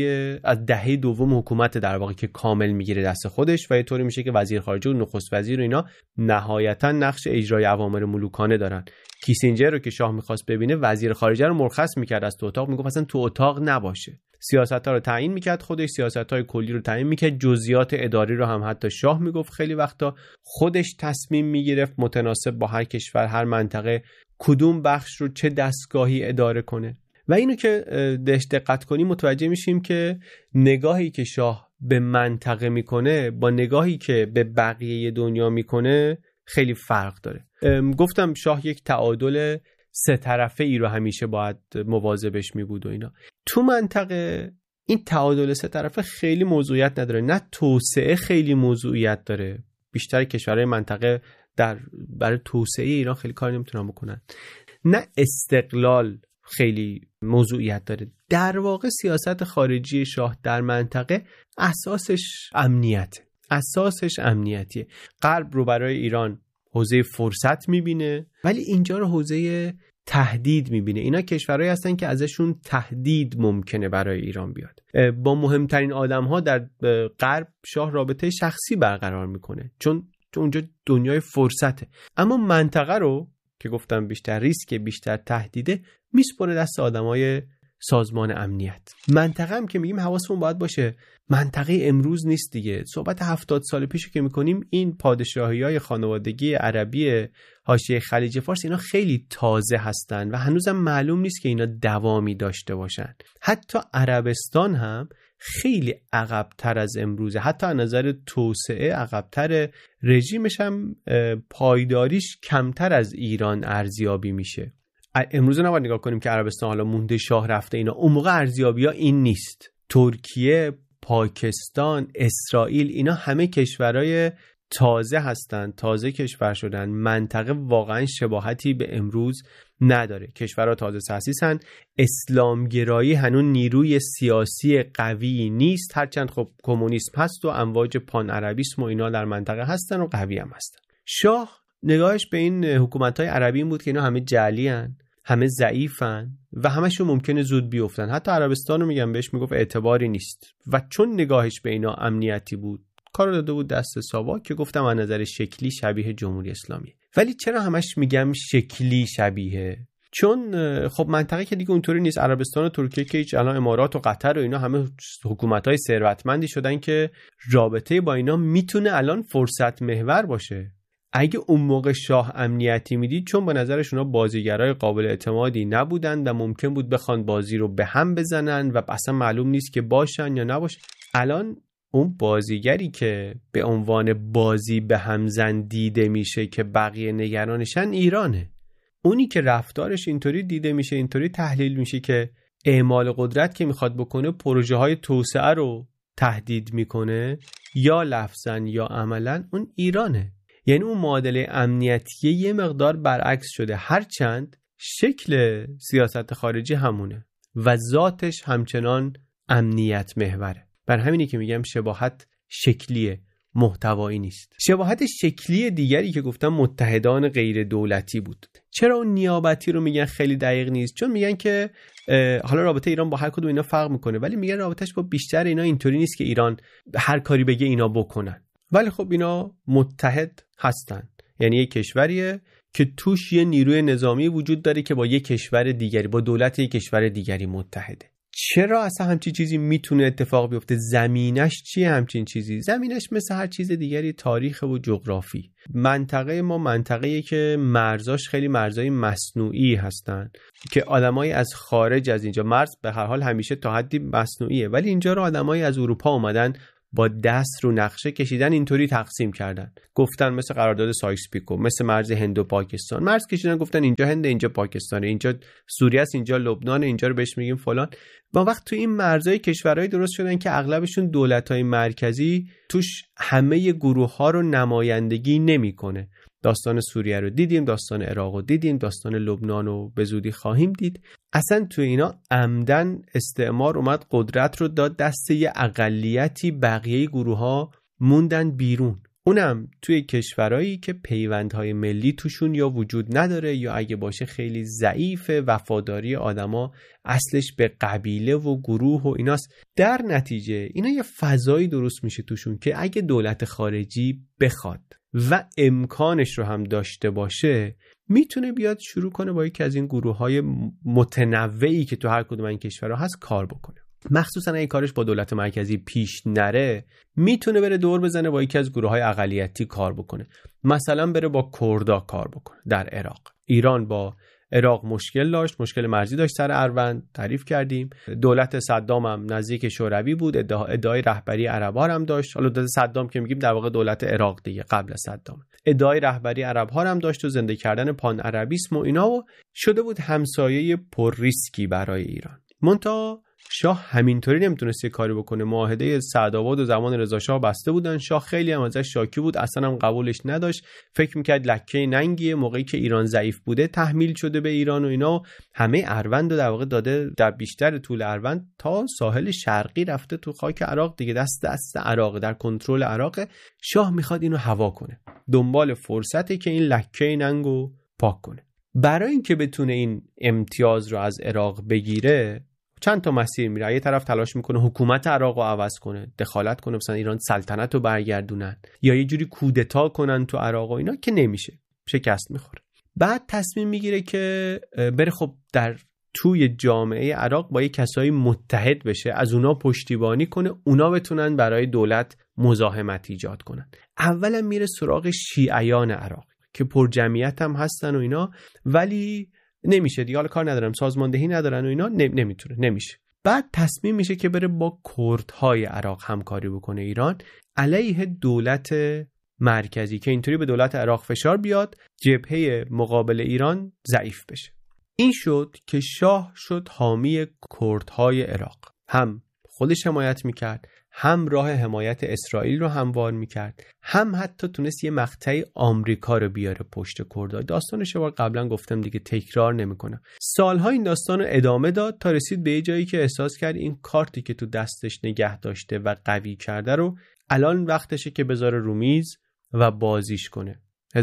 دهه دوم حکومت در واقع که کامل میگیره دست خودش و یه طوری میشه که وزیر خارجه و نخست وزیر و اینا نهایتا نقش اجرای اوامر ملوکانه دارن. کیسینجر رو که شاه میخواست ببینه وزیر خارجه رو مرخص میکرد از تو اتاق، میگفت اصلا تو اتاق نباشه. سیاست‌ها رو تعیین میکرد خودش، سیاست‌های کلی رو تعیین میکرد، جزئیات اداری رو هم حتی شاه میگفت خیلی وقتا خودش تصمیم میگرفت متناسب با هر کشور، هر منطقه کدوم بخش رو چه دستگاهی اداره کنه. و اینو که بهش دقت کنیم متوجه میشیم که نگاهی که شاه به منطقه میکنه با نگاهی که به بقیه دنیا میکنه خیلی فرق داره. گفتم شاه یک تعادل 3 طرفه ای رو همیشه باید مواظبش میبود و اینا. تو منطقه این تعادل 3 طرفه خیلی موضوعیت نداره، نه توسعه خیلی موضوعیت داره. بیشتر کشورهای منطقه برای توسعه ایران خیلی کار نمیتونن بکنن، نه استقلال خیلی موضوعیت داره. در واقع سیاست خارجی شاه در منطقه اساسش امنیتیه. غرب رو برای ایران حوزه فرصت میبینه، ولی اینجا رو حوزه تهدید میبینه. اینا کشورهایی هستن که ازشون تهدید ممکنه برای ایران بیاد. با مهمترین آدم‌ها در غرب شاه رابطه شخصی برقرار میکنه، چون اونجا دنیای فرصته. اما منطقه رو که گفتم بیشتر ریسک، بیشتر تهدیده، میسپره دست آدمای سازمان امنیت. منطقه هم که میگیم حواسمون باید باشه منطقه امروز نیست دیگه. صحبت 70 سال پیشو که میکنیم، این پادشاهی‌های خانوادگی عربی حاشیه خلیج فارس اینا خیلی تازه هستن و هنوزم معلوم نیست که اینا دوامی داشته باشن. حتی عربستان هم خیلی عقب‌تر از امروزه، حتی از نظر توسعه عقب‌تر، رژیمش هم پایداریش کمتر از ایران ارزیابی میشه. امروز نباید نگاه کنیم که عربستان حالا مونده شاه رفته اینا، اون موقع ارزیابی‌ها این نیست. ترکیه، پاکستان، اسرائیل، اینا همه کشورهای تازه هستن، تازه کشور شدن. منطقه واقعا شباهتی به امروز نداره. کشورها تازه تأسیسن. اسلامگرایی هنوز نیروی سیاسی قوی نیست، هرچند خب کمونیسم هست و امواج پان عربیسم و اینا در منطقه هستن و قوی هم هستن. شاه نگاهش به این حکومت‌های عربی این بود که اینا همه جعلی هن، همه ضعیفن و همشون ممکنه زود بیفتن. حتی عربستان رو میگم بهش میگفت اعتباری نیست و چون نگاهش به اینا امنیتی بود، کارو داده بود دست ساواک که گفتم از نظر شکلی شبیه جمهوری اسلامی. ولی چرا همش میگم شکلی شبیه؟ چون خب منطقه که دیگه اونطوری نیست. عربستان و ترکیه که هیچ، الان امارات و قطر و اینا همه حکومت‌های ثروتمندی شدن که رابطه با اینا میتونه الان فرصت محور باشه. اگه اون موقع شاه امنیتی میدید، چون به نظرش اونا بازیگرای قابل اعتمادی نبودن و ممکن بود بخوان بازی رو به هم بزنن و اصلا معلوم نیست که باشن یا نباشن. الان اون بازیگری که به عنوان بازی به هم زن دیده میشه که بقیه نگرانشن ایرانه. اونی که رفتارش اینطوری دیده میشه، اینطوری تحلیل میشه که اعمال قدرت که میخواد بکنه پروژه های توسعه رو تهدید میکنه، یا لفظاً یا عملاً، اون ایرانه. یعنی اون معادله امنیتی یه مقدار برعکس شده، هرچند شکل سیاست خارجی همونه و ذاتش همچنان امنیت محوره. بر همینی که میگم شباهت شکلیه، محتوایی نیست. شباهت شکلی دیگری که گفتم متحدان غیر دولتی بود. چرا اون نیابتی رو میگن خیلی دقیق نیست؟ چون میگن که حالا رابطه ایران با هر کدوم اینا فرق میکنه، ولی میگن رابطهش با بیشتر اینا اینطوری نیست که ایران هر کاری بگه اینا بکنن. ولی خب اینا متحد هستن، یعنی یک کشوریه که توش یه نیروی نظامی وجود داره که با یک کشور دیگری، با دولت یک کشور دیگری متحده. چرا اصلا همچین چیزی میتونه اتفاق بیفته؟ زمینش چیه همچین چیزی؟ زمینش مثل هر چیز دیگری تاریخ و جغرافی. منطقه ما منطقه‌ایه که مرزاش خیلی مرزای مصنوعی هستن که آدمایی از خارج از اینجا، مرز به هر حال همیشه تا حدی مصنوعیه، ولی اینجا رو آدمایی از اروپا اومدن با دست رو نقشه کشیدن، اینطوری تقسیم کردن، گفتن مثل قرارداد سایکس پیکو، مثل مرز هند و پاکستان، مرز کشیدن گفتن اینجا هند، اینجا پاکستانه، اینجا سوریه است، اینجا لبنان، اینجا رو بهش میگیم فلان. و وقت تو این مرزهای کشورهای درست شدن که اغلبشون دولت‌های مرکزی توش همه گروه‌ها رو نمایندگی نمی‌کنه. داستان سوریه رو دیدیم، داستان عراق رو دیدیم، داستان لبنان رو به زودی خواهیم دید. اصلا تو اینا عمدن استعمار اومد قدرت رو داد دست یه اقلیتی، بقیه گروه‌ها موندن بیرون. اونم توی کشورهایی که پیوندهای ملی توشون یا وجود نداره یا اگه باشه خیلی ضعیفه، وفاداری آدما اصلش به قبیله و گروه و ایناست. در نتیجه اینا یه فضایی درست میشه توشون که اگه دولت خارجی بخواد و امکانش رو هم داشته باشه، میتونه بیاد شروع کنه با یکی از این گروه‌های متنوعی که تو هر کدوم این کشورها هست کار بکنه. مخصوصا اگه کارش با دولت مرکزی پیش نره، میتونه بره دور بزنه با یکی از گروه‌های اقلیتی کار بکنه. مثلا بره با کردا کار بکنه در عراق. ایران با عراق مشکل داشت، مشکل مرزی داشت سر اروند، تعریف کردیم. دولت صدام هم نزدیک شوروی بود، ادعای رهبری عرب‌ها هم داشت. حالا دولت صدام که میگیم در واقع دولت عراق دیگه، قبل از صدام. ادعای رهبری عرب‌ها هم داشت و زنده کردن پان عربیسم و اینا، و شده بود همسایه پر ریسکی برای ایران. منتها شاه همینطوری نمیتونست یه کاری بکنه. معاهده سعدآباد و زمان رضا شاه بسته بودن، شاه خیلی هم ازش شاکی بود، اصلا هم قبولش نداشت، فکر میکرد لکه ننگیه، موقعی که ایران ضعیف بوده تحمیل شده به ایران و اینا، همه اروند رو در واقع داده، در بیشتر طول اروند تا ساحل شرقی رفته تو خاک عراق دیگه، دست عراق، در کنترل عراق. شاه میخواد اینو هوا کنه، دنبال فرصته که این لکه ننگو پاک کنه. برای اینکه بتونه این امتیاز رو از عراق بگیره چند تا مسیر میره. یه طرف تلاش میکنه حکومت عراق رو عوض کنه، دخالت کنه، مثلا ایران سلطنت رو برگردونن یا یه جوری کودتا کنن تو عراق و اینا، که نمیشه، شکست میخوره. بعد تصمیم میگیره که بره خب در توی جامعه عراق با یه کسایی متحد بشه، از اونا پشتیبانی کنه، اونا بتونن برای دولت مزاحمت ایجاد کنن. اولا میره سراغ شیعیان عراق که پر جمعیت هم هستن و اینا، ولی نمیشه دیگه، حالا کار ندارم، سازماندهی ندارن و اینا، نمیشه. بعد تصمیم میشه که بره با کردهای عراق همکاری بکنه ایران علیه دولت مرکزی، که اینطوری به دولت عراق فشار بیاد، جبهه مقابل ایران ضعیف بشه. این شد که شاه شد حامی کردهای عراق، هم خودش حمایت میکرد، هم راه حمایت اسرائیل رو هموار میکرد، هم حتی تونست یه مقطعی آمریکا رو بیاره پشت کردها. داستانش رو قبلا گفتم دیگه، تکرار نمیکنم. سالها این داستان رو ادامه داد تا رسید به یه جایی که احساس کرد این کارتی که تو دستش نگه داشته و قوی کرده رو الان وقتشه که بذاره رو میز و بازیش کنه.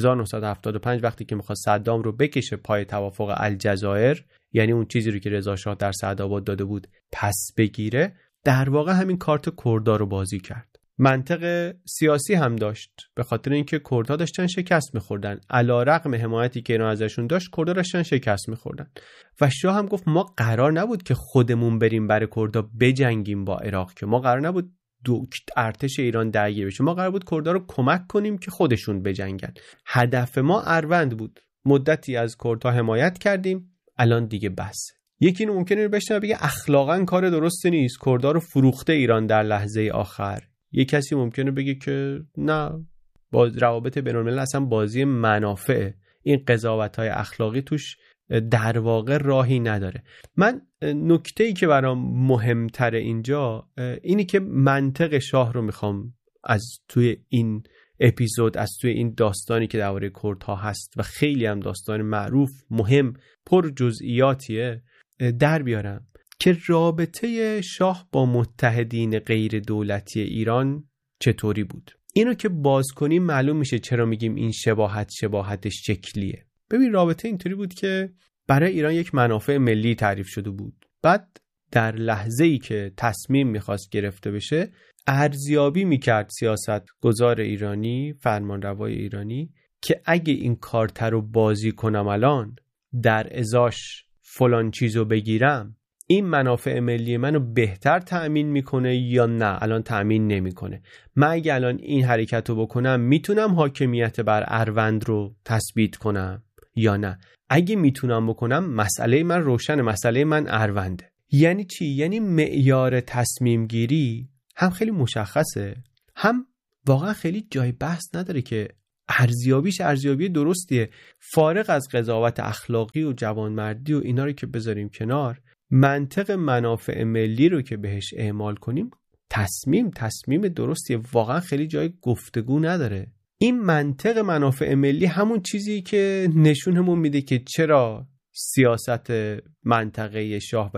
1975 وقتی که میخواد صدام رو بکشه پای توافق الجزایر، یعنی اون چیزی رو که رضا شاه در سعدآباد داده بود پس بگیره، در واقع همین کارت کردها رو بازی کرد. منطق سیاسی هم داشت، به خاطر اینکه کردها داشتن شکست می‌خوردن، علیرغم حمایتی که ایران ازشون داشت، کردها داشتن شکست می‌خوردن. و شاه هم گفت ما قرار نبود که خودمون بریم برای کردها بجنگیم با عراق، که ما قرار نبود ارتش ایران درگیر بشه، ما قرار بود کردها رو کمک کنیم که خودشون بجنگن. هدف ما اروند بود. مدتی از کردها حمایت کردیم، الان دیگه بس. یکی ممکنه بشنوه بگه اخلاقا کار درستی نیست، کردها رو فروخته ایران در لحظه آخر. یک کسی ممکنه بگه که نه، با روابط بین‌الملل اصلا بازی منافعه، این قضاوت‌های اخلاقی توش در واقع راهی نداره. من نکته‌ای که برام مهمتره اینجا اینی که منطق شاه رو میخوام از توی این اپیزود، از توی این داستانی که درباره کردها هست و خیلی هم داستان معروف، مهم، پر جزئیاتیه، در بیارم که رابطه شاه با متحدین غیر دولتی ایران چطوری بود. اینو که باز کنیم معلوم میشه چرا میگیم این شباهتش شکلیه. ببین، رابطه اینطوری بود که برای ایران یک منافع ملی تعریف شده بود. بعد در لحظه‌ای که تصمیم میخواست گرفته بشه، ارزیابی میکرد سیاست گذار ایرانی، فرمانروای ایرانی، که اگه این کارت رو بازی کنم الان، در ازاش فلان چیزو بگیرم، این منافع ملی منو بهتر تأمین میکنه یا نه الان تأمین نمیکنه. من اگه الان این حرکت رو بکنم میتونم حاکمیت بر اروند رو تثبیت کنم یا نه. اگه میتونم بکنم، مسئله من روشن، مسئله من ارونده. یعنی چی؟ یعنی معیار تصمیم گیری هم خیلی مشخصه، هم واقعا خیلی جای بحث نداره که ارزیابی درستیه. فارغ از قضاوت اخلاقی و جوانمردی و اینا رو که بذاریم کنار، منطق منافع ملی رو که بهش اعمال کنیم، تصمیم درستیه، واقعا خیلی جای گفتگو نداره. این منطق منافع ملی همون چیزی که نشونمون میده که چرا سیاست منطقه شاه و